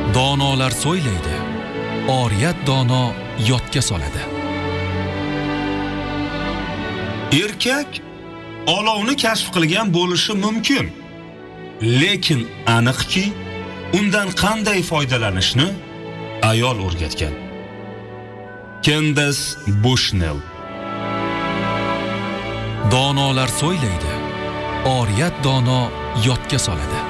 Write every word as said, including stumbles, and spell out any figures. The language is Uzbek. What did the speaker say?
Donolar so'ylaydi, oriyat dono yodga soladi. Erkak olovni kashf qilgan bo'lishi mumkin, lekin aniqki, undan qanday foydalanishni ayol o'rgatgan. Candace Bushnell. Donolar so'ylaydi, oriyat dono yodga soladi.